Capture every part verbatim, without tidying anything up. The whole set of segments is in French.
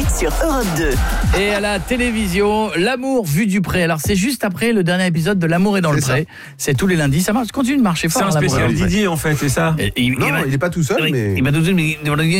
sur Europe deux. Et à la télévision, L'amour vu du près. Alors c'est juste après le dernier épisode de L'amour est dans c'est le ça. pré. C'est tous les lundis, ça marche, continue de marcher fort. C'est un L'amour est dans spécial le pré. Didier en fait, c'est ça. Et- et- Non, et- il n'est pas tout seul, mais... il m'a tout de suite-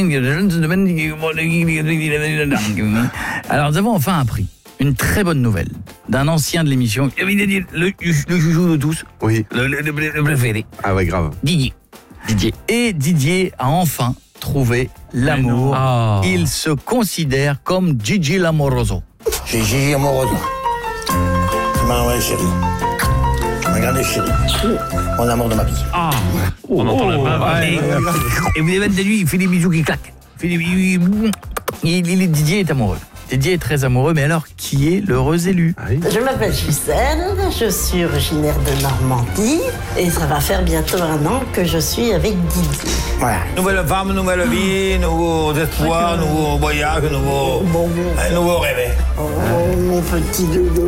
Alors nous avons enfin appris une très bonne nouvelle d'un ancien de l'émission, le, le, le joujou de tous, Oui. le, le- le- le préféré, Ah ouais, grave. Didier. Didier. Et Didier a enfin trouvé l'amour. Ah. Il se considère comme Gigi l'amoroso. J'ai Gigi Amoroso. Tu m'as envoyé chérie. Regardez chérie. Mon amour de ma vie. Ah, on entend la bave. Et, et vous avez de lui, il fait des bisous qui claquent. Il fait des bisous- il, il, Didier est amoureux. Didier est très amoureux, mais alors, qui est l'heureux élu? Ah oui. Je m'appelle Gisèle, je suis originaire de Normandie et ça va faire bientôt un an que je suis avec Didier. Voilà. Nouvelle femme, nouvelle vie, nouveaux espoirs, nouveaux voyages, nouveaux, Bon, bon. un nouveau rêve. Oh, mon petit doudou.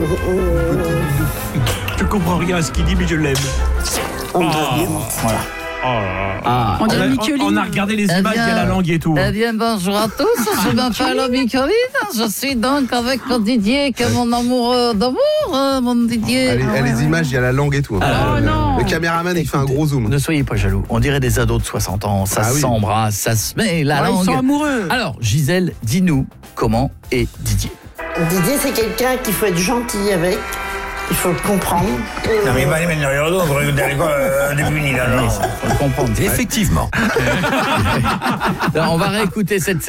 Je comprends rien à ce qu'il dit, mais je l'aime. Voilà. Ah, On On dirait a, Micheline. on a regardé les Eh images, il y a la bien, langue et tout. Eh bien, bonjour à tous, je m'appelle Micheline, je suis donc avec mon Didier, qui est mon amoureux d'amour, hein, mon Didier. Allez, Ah, ouais, les ouais. images, il y a la langue et tout. hein. Oh non. Le caméraman, il fait un gros zoom. Ne soyez pas jaloux, on dirait des ados de soixante ans, ça Ah oui. s'embrasse, ça se met la Ouais, langue. ils sont amoureux. Alors, Gisèle, dis-nous comment est Didier. Didier, c'est quelqu'un qu'il faut être gentil avec, il faut le comprendre. Non mais pas les mettre dans les réseaux, on pourrait aller à l'école euh, depuis une île, alors. Faut le comprendre. Effectivement. Alors, on va réécouter cette